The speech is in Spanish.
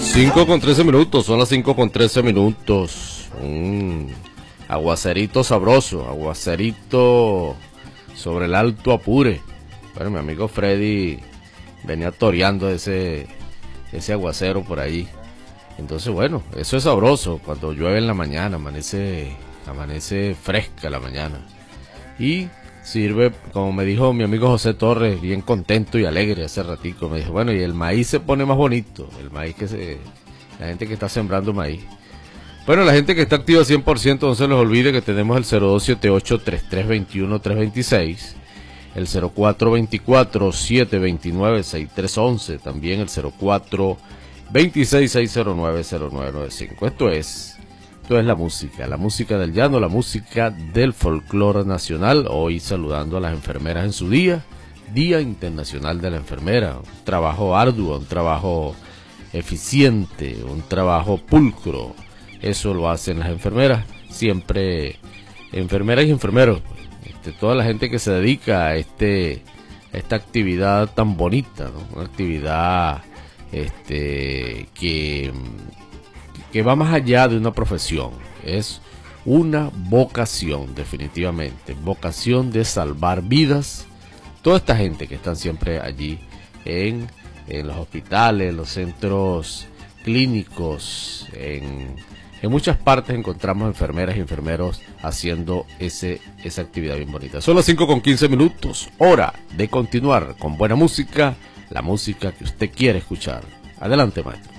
5:13, son las 5:13. Un aguacerito sabroso, aguacerito sobre el Alto Apure. Bueno, mi amigo Freddy venía toreando ese aguacero por ahí. Entonces, bueno, eso es sabroso cuando llueve en la mañana, amanece fresca la mañana. Y sirve, como me dijo mi amigo José Torres, bien contento y alegre hace ratico, me dijo, bueno, y el maíz se pone más bonito, el maíz la gente que está sembrando maíz. Bueno, la gente que está activa 100%, no se les olvide que tenemos el 0278-3321-326, el 0424-729-6311, también el 0426-609-0995. Esto es la música del llano, la música del folclore nacional. Hoy saludando a las enfermeras en su Día Internacional de la Enfermera. Un trabajo arduo, un trabajo eficiente, un trabajo pulcro. Eso lo hacen las enfermeras, siempre enfermeras y enfermeros. Toda la gente que se dedica a esta actividad tan bonita, ¿no? Una actividad que va más allá de una profesión, es una vocación, definitivamente, vocación de salvar vidas. Toda esta gente que están siempre allí en los hospitales, los centros clínicos, en muchas partes encontramos enfermeras y enfermeros haciendo esa actividad bien bonita. Son las 5:15, hora de continuar con buena música, la música que usted quiere escuchar. Adelante, maestro.